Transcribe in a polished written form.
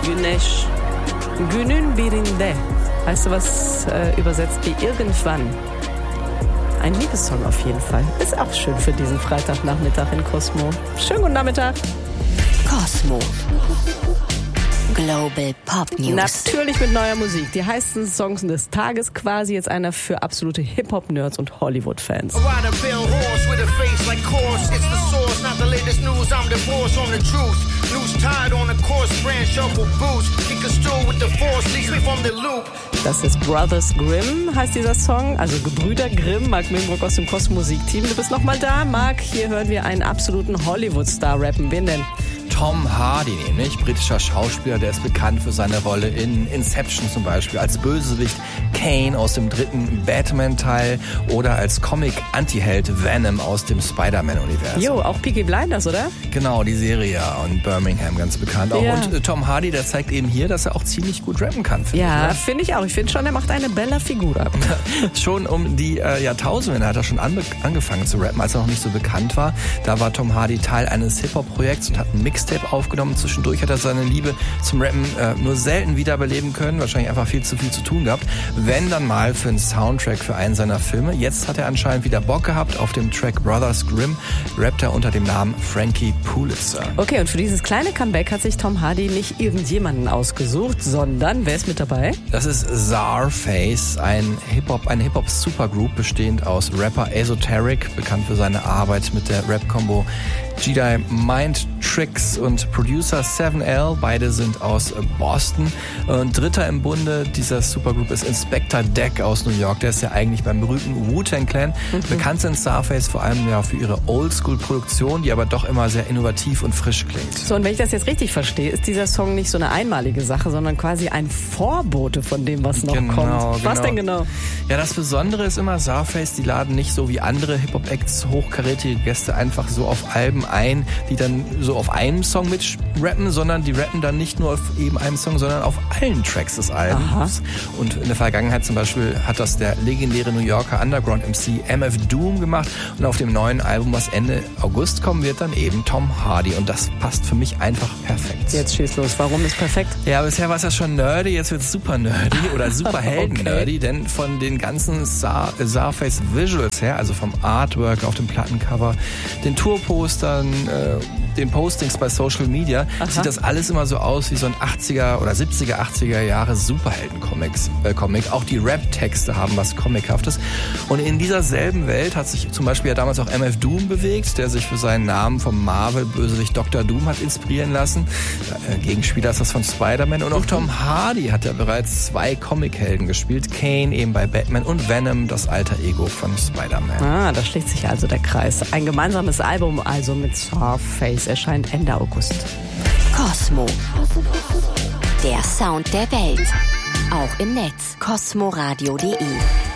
Güneş. Günün birinde. Heißt du was übersetzt wie irgendwann? Ein Liebessong auf jeden Fall. Ist auch schön für diesen Freitagnachmittag in Cosmo. Schönen guten Nachmittag. Cosmo. Global Pop News. Natürlich mit neuer Musik. Die heißen Songs des Tages quasi. Jetzt einer für absolute Hip-Hop-Nerds und Hollywood-Fans. Das ist Brothers Grimm, heißt dieser Song. Also Gebrüder Grimm, Marc Milbrock aus dem Cosmo-Musik-Team. Du bist nochmal da, Marc. Hier hören wir einen absoluten Hollywood-Star rappen. Wen denn? Tom Hardy nämlich, britischer Schauspieler, der ist bekannt für seine Rolle in Inception zum Beispiel, als Bösewicht Kane aus dem 3. Batman-Teil oder als Comic-Antiheld Venom aus dem Spider-Man-Universum. Jo, auch Peaky Blinders, oder? Genau, die Serie ja, und Birmingham ganz bekannt auch. Ja. Und Tom Hardy, der zeigt eben hier, dass er auch ziemlich gut rappen kann. Ja, finde ich auch. Ich finde schon, er macht eine bella Figura. Schon um die Jahrtausendwende hat er schon angefangen zu rappen, als er noch nicht so bekannt war. Da war Tom Hardy Teil eines Hip-Hop-Projekts und hat einen Mixtape aufgenommen. Zwischendurch hat er seine Liebe zum Rappen nur selten wiederbeleben können. Wahrscheinlich einfach viel zu tun gehabt. Wenn dann mal für einen Soundtrack für einen seiner Filme. Jetzt hat er anscheinend wieder Bock gehabt. Auf dem Track Brothers Grimm rappt er unter dem Namen Frankie Pulitzer. Okay, und für dieses kleine Comeback hat sich Tom Hardy nicht irgendjemanden ausgesucht, sondern wer ist mit dabei? Das ist Czarface, eine Hip-Hop-Supergroup bestehend aus Rapper Esoteric, bekannt für seine Arbeit mit der Rap-Combo Jedi Mind Tricks und Producer 7L, beide sind aus Boston. Und dritter im Bunde dieser Supergroup ist Inspector Deck aus New York. Der ist ja eigentlich beim berühmten Wu-Tang Clan. Bekannt sind Czarface vor allem ja für ihre Oldschool-Produktion, die aber doch immer sehr innovativ und frisch klingt. So, und wenn ich das jetzt richtig verstehe, ist dieser Song nicht so eine einmalige Sache, sondern quasi ein Vorbote von dem, was noch kommt. Was denn genau? Ja, das Besondere ist immer, Czarface, die laden nicht so wie andere Hip-Hop-Acts hochkarätige Gäste einfach so auf Alben ein, die dann so auf einem Song mit rappen, sondern die rappen dann nicht nur auf eben einem Song, sondern auf allen Tracks des Albums. Aha. Und in der Vergangenheit zum Beispiel hat das der legendäre New Yorker Underground-MC MF Doom gemacht und auf dem neuen Album, was Ende August kommen wird, dann eben Tom Hardy und das passt für mich einfach perfekt. Jetzt schieß los, warum ist perfekt? Ja, bisher war es ja schon nerdy, jetzt wird es super nerdy oder super Helden-nerdy, denn von den ganzen Czarface Visuals her, also vom Artwork auf dem Plattencover, den Tourpostern, den Postings bei Social Media, sieht das alles immer so aus wie so ein 80er oder 70er, 80er Jahre Superhelden-Comic. Auch die Rap-Texte haben was Comichaftes. Und in dieser selben Welt hat sich zum Beispiel ja damals auch MF Doom bewegt, der sich für seinen Namen vom Marvel-Bösewicht Dr. Doom hat inspirieren lassen. Gegenspieler ist das von Spider-Man. Und auch Tom Hardy hat ja bereits 2 Comic-Helden gespielt. Kane eben bei Batman und Venom, das alter Ego von Spider-Man. Ah, da schließt sich also der Kreis. Ein gemeinsames Album also mit Czarface erscheint Ende August. Cosmo. Der Sound der Welt. Auch im Netz. cosmoradio.de